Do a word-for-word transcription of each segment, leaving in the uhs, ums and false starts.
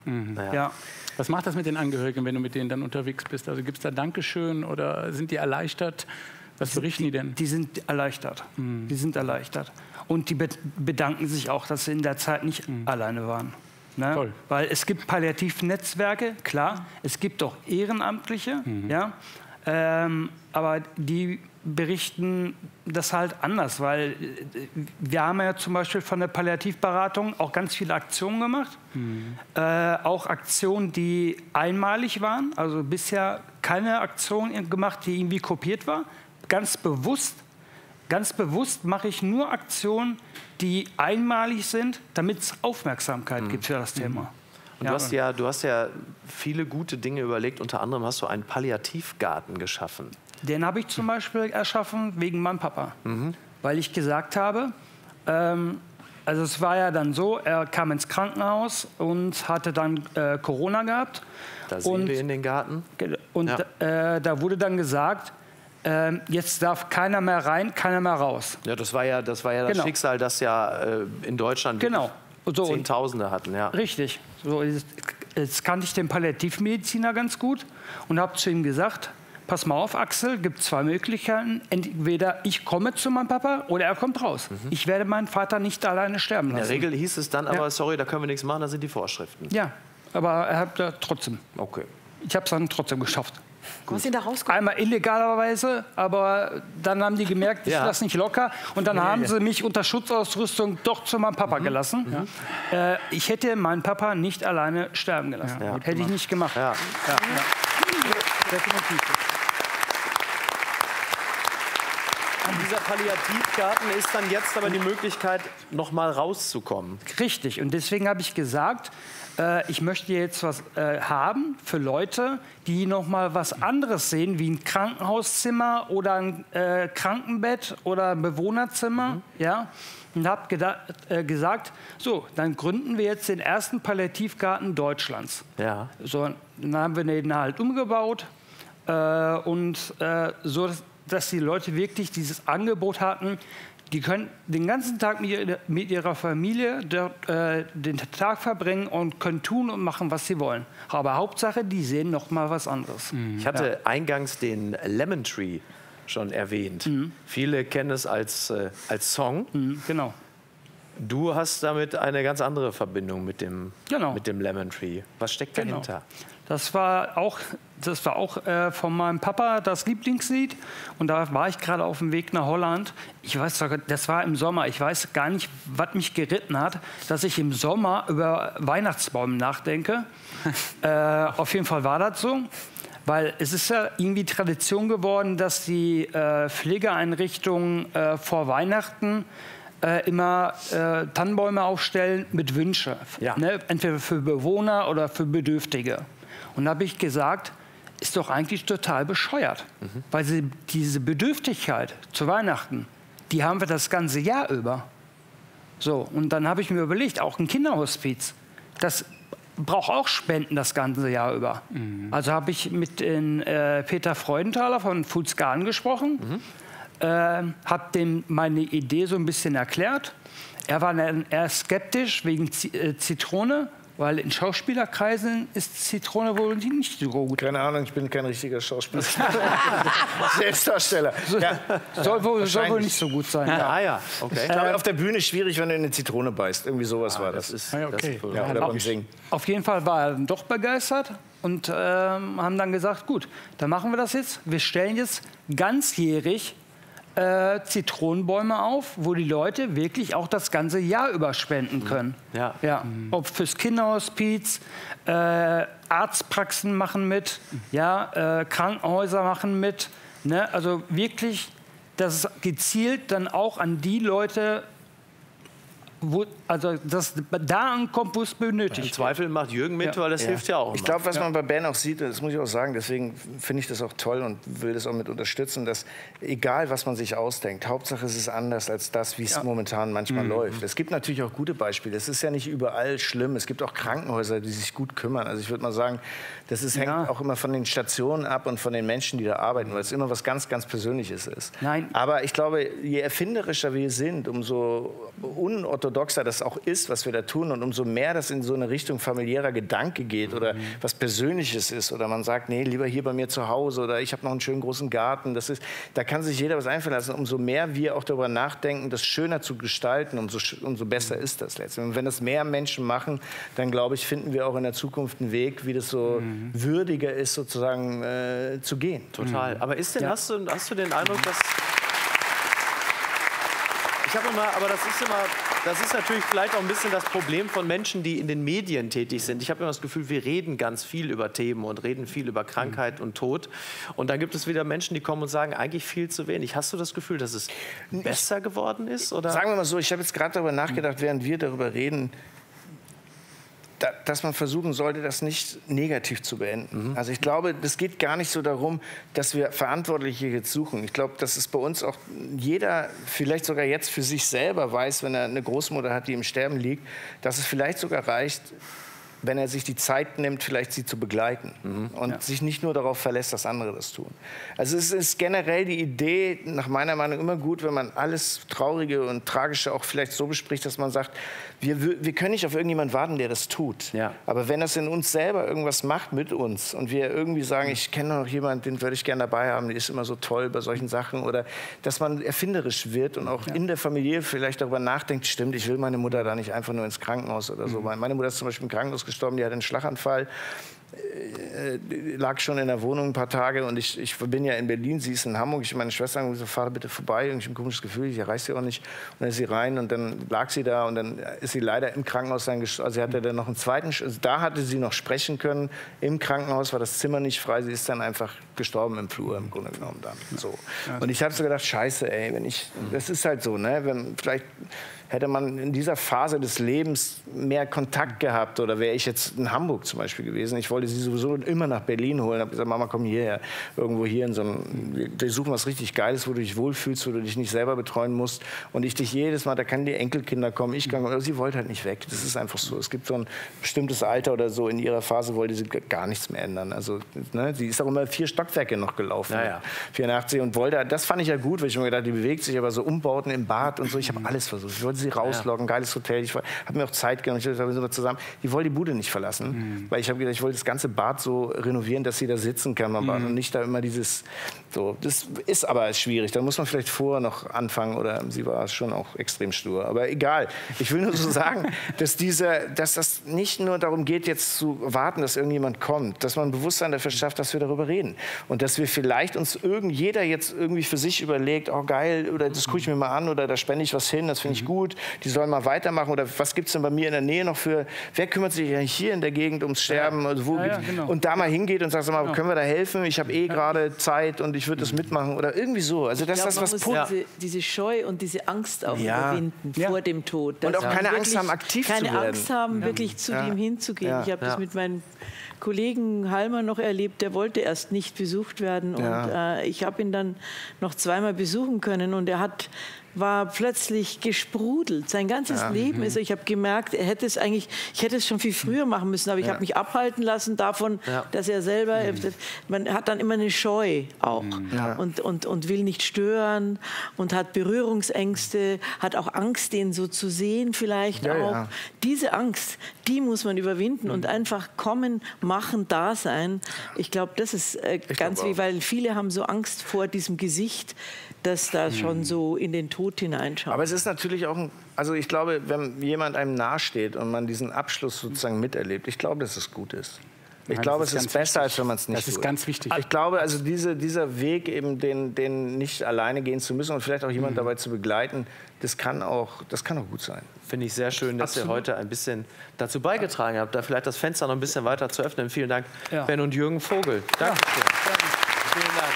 Mhm. Naja. Ja. Was macht das mit den Angehörigen, wenn du mit denen dann unterwegs bist? Also gibt es da Dankeschön oder sind die erleichtert? Was berichten die denn? Die sind erleichtert. Mhm. Die sind erleichtert. Und die be bedanken sich auch, dass sie in der Zeit nicht mhm. alleine waren. Ne? Toll. Weil es gibt Palliativnetzwerke, klar. Es gibt auch Ehrenamtliche, mhm. ja. Ähm, aber die berichten das halt anders, weil wir haben ja zum Beispiel von der Palliativberatung auch ganz viele Aktionen gemacht. Mhm. Äh, auch Aktionen, die einmalig waren, also bisher keine Aktion gemacht, die irgendwie kopiert war. Ganz bewusst, ganz bewusst mache ich nur Aktionen, die einmalig sind, damit es Aufmerksamkeit mhm. gibt für das Thema. Und ja, du, hast ja, du hast ja viele gute Dinge überlegt. Unter anderem hast du einen Palliativgarten geschaffen. Den habe ich zum Beispiel erschaffen wegen meinem Papa. Mhm. Weil ich gesagt habe, ähm, also es war ja dann so, er kam ins Krankenhaus und hatte dann äh, Corona gehabt. Da sehen und, wir in den Garten. Und ja. äh, da wurde dann gesagt, äh, jetzt darf keiner mehr rein, keiner mehr raus. Ja, das war ja das, war ja das genau. Schicksal, das ja äh, in Deutschland genau. so, Zehntausende hatten. Ja. Richtig. So, jetzt, jetzt kannte ich den Palliativmediziner ganz gut und habe zu ihm gesagt, pass mal auf, Axel, gibt zwei Möglichkeiten. Entweder ich komme zu meinem Papa oder er kommt raus. Mhm. Ich werde meinen Vater nicht alleine sterben lassen. In der Regel hieß es dann aber, ja. sorry, da können wir nichts machen, da sind die Vorschriften. Ja, aber er hat da trotzdem. Okay. Ich habe es dann trotzdem geschafft. Du hast ihn da rausgeholt? Einmal illegalerweise, aber dann haben die gemerkt, ich ja. lasse nicht locker. Und dann ja, haben ja. sie mich unter Schutzausrüstung doch zu meinem Papa mhm. gelassen. Ja. Äh, ich hätte meinen Papa nicht alleine sterben gelassen. Ja. Hätte ich nicht gemacht. Ja. Ja. Ja. Definitiv. Dieser Palliativgarten ist dann jetzt aber die Möglichkeit, noch mal rauszukommen. Richtig. Und deswegen habe ich gesagt, äh, ich möchte jetzt was äh, haben für Leute, die noch mal was anderes sehen, wie ein Krankenhauszimmer oder ein äh, Krankenbett oder ein Bewohnerzimmer. Mhm. Ja? Und habe äh, gesagt, so, dann gründen wir jetzt den ersten Palliativgarten Deutschlands. Ja. So, dann haben wir den halt umgebaut äh, und äh, so, dass, dass die Leute wirklich dieses Angebot hatten, die können den ganzen Tag mit, mit ihrer Familie dort, äh, den Tag verbringen und können tun und machen, was sie wollen. Aber Hauptsache, die sehen noch mal was anderes. Mhm. Ich hatte ja. eingangs den Lemon Tree schon erwähnt. Mhm. Viele kennen es als, äh, als Song. Mhm, genau. Du hast damit eine ganz andere Verbindung mit dem, genau. mit dem Lemon Tree. Was steckt genau. dahinter? Das war auch, das war auch äh, von meinem Papa das Lieblingslied. Und da war ich gerade auf dem Weg nach Holland. Ich weiß sogar, das war im Sommer. Ich weiß gar nicht, was mich geritten hat, dass ich im Sommer über Weihnachtsbaum nachdenke. äh, auf jeden Fall war das so. Weil es ist ja irgendwie Tradition geworden, dass die äh, Pflegeeinrichtungen äh, vor Weihnachten äh, immer äh, Tannenbäume aufstellen mit Wünschen. Ja. Ne? Entweder für Bewohner oder für Bedürftige. Und da habe ich gesagt, ist doch eigentlich total bescheuert. Mhm. Weil sie, diese Bedürftigkeit zu Weihnachten, die haben wir das ganze Jahr über. So, und dann habe ich mir überlegt, auch ein Kinderhospiz, das braucht auch Spenden das ganze Jahr über. Mhm. Also habe ich mit den, äh, Peter Freudenthaler von Fußgarten gesprochen, mhm. äh, habe dem meine Idee so ein bisschen erklärt. Er war dann eher skeptisch wegen Z äh, Zitrone, weil in Schauspielerkreisen ist Zitrone wohl nicht so gut. Keine Ahnung, ich bin kein richtiger Schauspieler. Selbstdarsteller. Ja. Soll, wohl, soll wohl nicht so gut sein. Ja. Ja. Ah ja, okay. Ich glaube, auf der Bühne ist schwierig, wenn du in eine Zitrone beißt. Irgendwie sowas ah, war das. das ist, ah, okay. das ist ja, oder beim Singen. Auf jeden Fall war er dann doch begeistert und äh, haben dann gesagt, gut, dann machen wir das jetzt. Wir stellen jetzt ganzjährig äh, Zitronenbäume auf, wo die Leute wirklich auch das ganze Jahr über spenden können. Ja. Ja. Mhm. Ob fürs Kinderhospiz, äh, Arztpraxen machen mit, ja, äh, Krankenhäuser machen mit. Ne? Also wirklich, dass es gezielt dann auch an die Leute, wo, also das da ankommt, wo es benötigt. Im Zweifel macht Jürgen mit, ja. weil das ja. hilft ja auch immer. Ich glaube, was ja. man bei Ben auch sieht, das muss ich auch sagen, deswegen finde ich das auch toll und will das auch mit unterstützen, dass egal, was man sich ausdenkt, Hauptsache es ist anders als das, wie es ja. momentan manchmal mhm. läuft. Es gibt natürlich auch gute Beispiele. Es ist ja nicht überall schlimm. Es gibt auch Krankenhäuser, die sich gut kümmern. Also ich würde mal sagen, das ist, hängt ja. auch immer von den Stationen ab und von den Menschen, die da arbeiten, weil es immer was ganz, ganz Persönliches ist. Nein. Aber ich glaube, je erfinderischer wir sind, umso unorthodoxer orthodoxer das auch ist, was wir da tun und umso mehr das in so eine Richtung familiärer Gedanke geht oder mhm. was Persönliches ist oder man sagt, nee, lieber hier bei mir zu Hause oder ich habe noch einen schönen großen Garten, das ist, da kann sich jeder was einfallen lassen. Umso mehr wir auch darüber nachdenken, das schöner zu gestalten, umso, umso besser ist das letztendlich. Und wenn das mehr Menschen machen, dann glaube ich, finden wir auch in der Zukunft einen Weg, wie das so mhm. würdiger ist, sozusagen äh, zu gehen. Total. Mhm. Aber ist denn, ja. hast, du, hast du den Eindruck, dass... Ich habe mal, aber das ist immer, das ist natürlich vielleicht auch ein bisschen das Problem von Menschen, die in den Medien tätig sind. Ich habe immer das Gefühl, wir reden ganz viel über Themen und reden viel über Krankheit mhm. und Tod. Und dann gibt es wieder Menschen, die kommen und sagen, eigentlich viel zu wenig. Hast du das Gefühl, dass es besser geworden ist? Oder? Sagen wir mal so, ich habe jetzt gerade darüber nachgedacht, während wir darüber reden, dass man versuchen sollte, das nicht negativ zu beenden. Mhm. Also ich glaube, es geht gar nicht so darum, dass wir Verantwortliche jetzt suchen. Ich glaube, dass es bei uns auch jeder, vielleicht sogar jetzt für sich selber weiß, wenn er eine Großmutter hat, die im Sterben liegt, dass es vielleicht sogar reicht, wenn er sich die Zeit nimmt, vielleicht sie zu begleiten mhm. und ja. sich nicht nur darauf verlässt, dass andere das tun. Also es ist generell die Idee, nach meiner Meinung, immer gut, wenn man alles Traurige und Tragische auch vielleicht so bespricht, dass man sagt, wir, wir können nicht auf irgendjemanden warten, der das tut. Ja. Aber wenn das in uns selber irgendwas macht mit uns und wir irgendwie sagen, ich kenne noch jemanden, den würde ich gerne dabei haben, der ist immer so toll bei solchen Sachen, oder dass man erfinderisch wird und auch ja. in der Familie vielleicht darüber nachdenkt, stimmt, ich will meine Mutter da nicht einfach nur ins Krankenhaus oder so. Mhm. Meine Mutter ist zum Beispiel im Krankenhaus gestorben, die hat einen Schlaganfall, äh, lag schon in der Wohnung ein paar Tage und ich, ich bin ja in Berlin, sie ist in Hamburg. Ich habe meine Schwester gesagt, fahr bitte vorbei, ich habe ein komisches Gefühl, ich erreiche sie auch nicht. Und dann ist sie rein und dann lag sie da und dann ist sie leider im Krankenhaus dann gestorben. Also sie hatte dann noch einen zweiten, also da hatte sie noch sprechen können. Im Krankenhaus war das Zimmer nicht frei, sie ist dann einfach gestorben im Flur im Grunde genommen dann. So. Und ich habe so gedacht, scheiße, ey, wenn ich, das ist halt so, ne, wenn vielleicht hätte man in dieser Phase des Lebens mehr Kontakt gehabt oder wäre ich jetzt in Hamburg zum Beispiel gewesen. Ich wollte sie sowieso immer nach Berlin holen. Ich habe gesagt, Mama, komm hierher. Irgendwo hier in so einem, wir suchen was richtig Geiles, wo du dich wohlfühlst, wo du dich nicht selber betreuen musst. Und ich dich jedes Mal, da können die Enkelkinder kommen, ich kann, aber sie wollte halt nicht weg. Das ist einfach so. Es gibt so ein bestimmtes Alter oder so, in ihrer Phase wollte sie gar nichts mehr ändern. Also, ne, sie ist auch immer vier Stockwerke noch gelaufen. Naja. vierundachtzig und wollte, das fand ich ja gut, weil ich mir gedacht, die bewegt sich, aber so Umbauten im Bad und so, ich habe alles versucht. Ich wollte sie rauslocken, ja. geiles Hotel. Ich habe mir auch Zeit genommen. Ich dachte, wir sind zusammen. Die wollte die Bude nicht verlassen, mhm. weil ich habe gedacht, ich wollte das ganze Bad so renovieren, dass sie da sitzen kann beim Bad mhm. und nicht da immer dieses. So, das ist aber schwierig. Da muss man vielleicht vorher noch anfangen oder sie war schon auch extrem stur. Aber egal. Ich will nur so sagen, dass diese, dass das nicht nur darum geht, jetzt zu warten, dass irgendjemand kommt, dass man ein Bewusstsein dafür schafft, dass wir darüber reden und dass wir vielleicht uns irgend jeder jetzt irgendwie für sich überlegt, oh geil, oder das gucke ich mir mal an oder da spende ich was hin, das finde ich gut. Die sollen mal weitermachen oder was gibt es denn bei mir in der Nähe noch für, wer kümmert sich eigentlich hier in der Gegend ums Sterben also wo, ja, ja, genau. und da mal hingeht und sagt, sag mal, genau. können wir da helfen, ich habe eh gerade Zeit und ich würde das mitmachen oder irgendwie so. Also das, glaube, das was muss diese, diese Scheu und diese Angst auch ja. überwinden ja. vor dem Tod. Und auch keine Angst haben, aktiv zu werden. Keine Angst haben, ja. wirklich zu ja. ihm hinzugehen. Ja. Ich habe ja. das mit meinem Kollegen Halmer noch erlebt, der wollte erst nicht besucht werden und ja. äh, ich habe ihn dann noch zweimal besuchen können und er hat war plötzlich gesprudelt. Sein ganzes ja. Leben ist, ich habe gemerkt, er hätte es eigentlich, ich hätte es schon viel früher machen müssen, aber ich ja. habe mich abhalten lassen davon, ja. dass er selber, mhm. man hat dann immer eine Scheu auch ja. und, und, und will nicht stören und hat Berührungsängste, hat auch Angst, den so zu sehen vielleicht ja, auch. Ja. Diese Angst, die muss man überwinden mhm. und einfach kommen, machen, da sein. Ich glaube, das ist äh, ganz wie, weil viele haben so Angst vor diesem Gesicht, dass da mhm. schon so in den Tod hineinschaut. Aber es ist natürlich auch, ein, also ich glaube, wenn jemand einem nahesteht und man diesen Abschluss sozusagen miterlebt, ich glaube, dass es gut ist. Ich Nein, glaube, ist es ist besser, wichtig. als wenn man es nicht tut. Das ist tut. ganz wichtig. Ich glaube, also diese, dieser Weg, eben den, den nicht alleine gehen zu müssen und vielleicht auch jemand mhm. dabei zu begleiten, das kann auch, das kann auch gut sein. Finde ich sehr schön, dass Absolut. ihr heute ein bisschen dazu beigetragen habt, da vielleicht das Fenster noch ein bisschen weiter zu öffnen. Vielen Dank, ja. Ben und Jürgen Vogel. Dankeschön. Ja. Vielen Dank.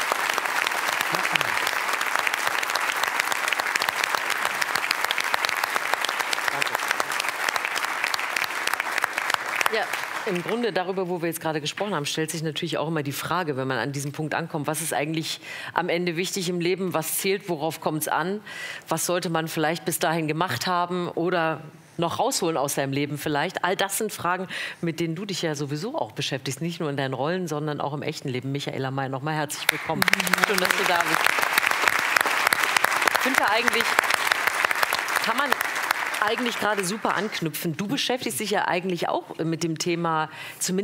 Ja, im Grunde darüber, wo wir jetzt gerade gesprochen haben, stellt sich natürlich auch immer die Frage, wenn man an diesem Punkt ankommt, was ist eigentlich am Ende wichtig im Leben, was zählt, worauf kommt es an, was sollte man vielleicht bis dahin gemacht haben oder noch rausholen aus seinem Leben vielleicht. All das sind Fragen, mit denen du dich ja sowieso auch beschäftigst, nicht nur in deinen Rollen, sondern auch im echten Leben. Michaela May, noch mal herzlich willkommen. Schön, dass du da bist. Ich finde eigentlich, kann man eigentlich gerade super anknüpfen. Du beschäftigst dich ja eigentlich auch mit dem Thema, zumindest